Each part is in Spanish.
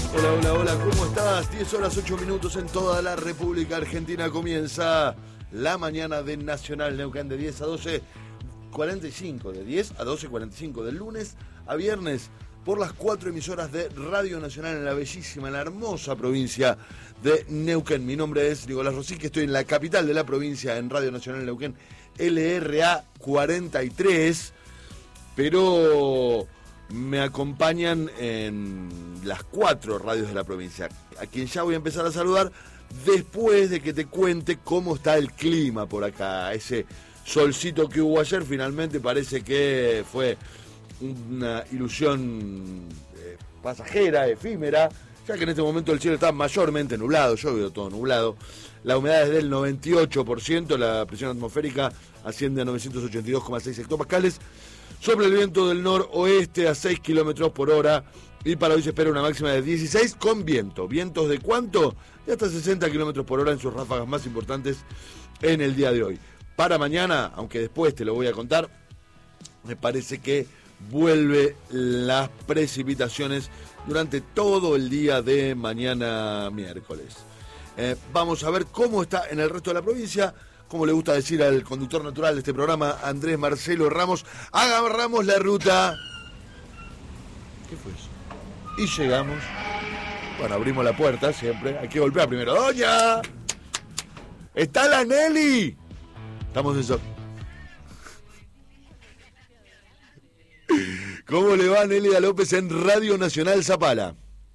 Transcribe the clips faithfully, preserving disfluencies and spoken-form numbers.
Hola, hola, hola, ¿cómo estás? diez horas ocho minutos en toda la República Argentina. Comienza la mañana de Nacional Neuquén de diez a doce cuarenta y cinco, de diez a doce cuarenta y cinco, de lunes a viernes, por las cuatro emisoras de Radio Nacional en la bellísima, en la hermosa provincia de Neuquén. Mi nombre es Nicolás Rossi, que estoy en la capital de la provincia, en Radio Nacional Neuquén, L R A cuarenta y tres, pero me acompañan en las cuatro radios de la provincia, a quien ya voy a empezar a saludar después de que te cuente cómo está el clima por acá. Ese solcito que hubo ayer finalmente parece que fue una ilusión eh, pasajera, efímera, ya que en este momento el cielo está mayormente nublado. Yo veo todo nublado. La humedad es del noventa y ocho por ciento, la presión atmosférica asciende a novecientos ochenta y dos coma seis hectopascales. Sopla el viento del noroeste a seis kilómetros por hora y para hoy se espera una máxima de dieciséis con viento. ¿Vientos de cuánto? De hasta sesenta kilómetros por hora en sus ráfagas más importantes en el día de hoy. Para mañana, aunque después te lo voy a contar, me parece que vuelve las precipitaciones durante todo el día de mañana miércoles. Eh, vamos a ver cómo está en el resto de la provincia. Como le gusta decir al conductor natural de este programa, Andrés Marcelo Ramos, agarramos la ruta. ¿Qué fue eso? Y llegamos. Bueno, abrimos la puerta siempre. Hay que golpear primero. ¡Doña! ¡Está la Nelly! Estamos en eso. ¿Cómo le va Nelida López en Radio Nacional Zapala?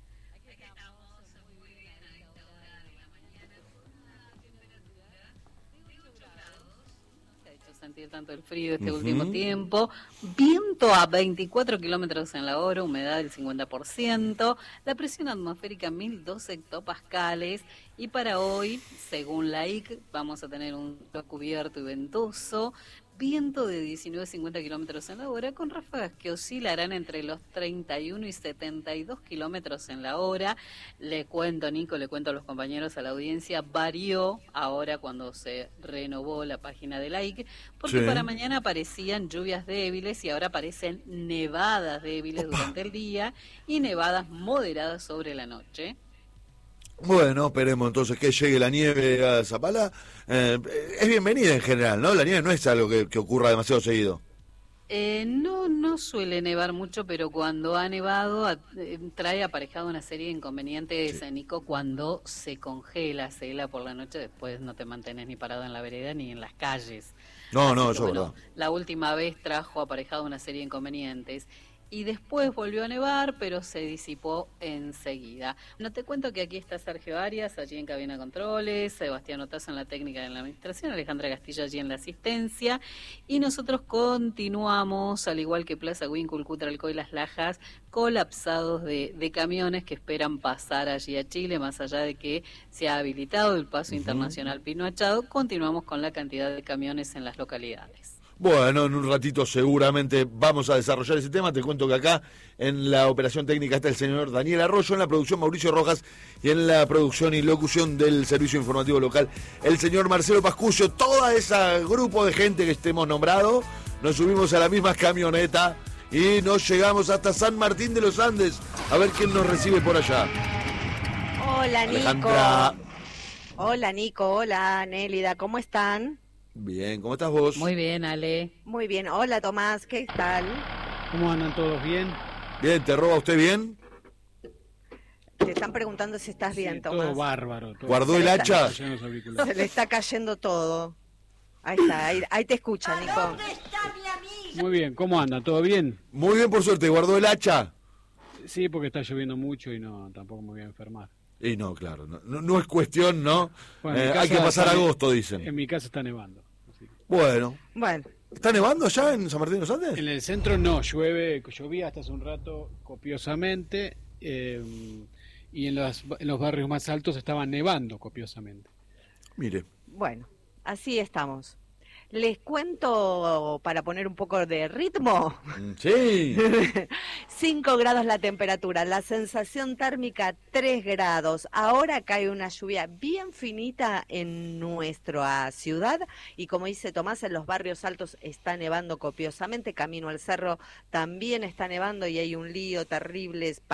Sentir tanto el frío este uh-huh. último tiempo, viento a veinticuatro kilómetros en la hora, humedad del cincuenta por ciento, la presión atmosférica mil dos hectopascales, y para hoy, según la I C, vamos a tener un cielo cubierto y ventoso, viento de diecinueve a cincuenta kilómetros en la hora, con ráfagas que oscilarán entre los treinta y uno y setenta y dos kilómetros en la hora. Le cuento, Nico, le cuento a los compañeros, a la audiencia, varió ahora cuando se renovó la página de la I C, porque sí, para mañana aparecían lluvias débiles y ahora aparecen nevadas débiles Opa. durante el día y nevadas moderadas sobre la noche. Bueno, esperemos entonces que llegue la nieve a Zapala. Eh, es bienvenida en general, ¿no? La nieve no es algo que, que ocurra demasiado seguido. Eh, no, no suele nevar mucho, pero cuando ha nevado eh, trae aparejado una serie de inconvenientes, sí. Nico, cuando se congela, se hela por la noche, después no te mantienes ni parado en la vereda ni en las calles. No, Así no, que, eso bueno, es verdad. La última vez trajo aparejado una serie de inconvenientes. Y después volvió a nevar, pero se disipó enseguida. No te cuento que aquí está Sergio Arias, allí en Cabina Controles, Sebastián Otazo en la técnica de la administración, Alejandra Castilla allí en la asistencia, y nosotros continuamos, al igual que Plaza Huíncul, Cutralcó y Las Lajas, colapsados de, de camiones que esperan pasar allí a Chile, más allá de que se ha habilitado el paso uh-huh. internacional Pino Achado, continuamos con la cantidad de camiones en las localidades. Bueno, en un ratito seguramente vamos a desarrollar ese tema. Te cuento que acá en la operación técnica está el señor Daniel Arroyo, en la producción Mauricio Rojas y en la producción y locución del servicio informativo local el señor Marcelo Pascucio. Todo ese grupo de gente que estemos nombrado, nos subimos a la misma camioneta y nos llegamos hasta San Martín de los Andes a ver quién nos recibe por allá. Hola, Alejandra. Nico. Hola, Nico. Hola, Nélida. ¿Cómo están? Bien, ¿cómo estás vos? Muy bien, Ale. Muy bien. Hola, Tomás, ¿qué tal? ¿Cómo andan todos? ¿Bien? Bien, ¿te roba usted bien? Te están preguntando si estás bien, sí, Tomás. Todo bárbaro. Todo. ¿Guardó el hacha? Se le está cayendo todo. Ahí está, ahí, ahí te escucha, Nico. ¿Dónde está mi amiga? Muy bien, ¿cómo andan? ¿Todo bien? Muy bien, por suerte. ¿Guardó el hacha? Sí, porque está lloviendo mucho y no, tampoco me voy a enfermar. Y no, claro, no, no, no es cuestión, ¿no? Bueno, eh, hay que pasar está, agosto, dicen. En mi casa está nevando. Así. Bueno. Bueno. ¿Está nevando ya en San Martín de los Andes? En el centro no, llueve, llovía hasta hace un rato copiosamente eh, y en los, en los barrios más altos estaba nevando copiosamente. Mire. Bueno, así estamos. Les cuento para poner un poco de ritmo. Sí. cinco grados la temperatura, la sensación térmica tres grados. Ahora cae una lluvia bien finita en nuestra ciudad y como dice Tomás, en los barrios altos está nevando copiosamente. Camino al cerro también está nevando y hay un lío terrible.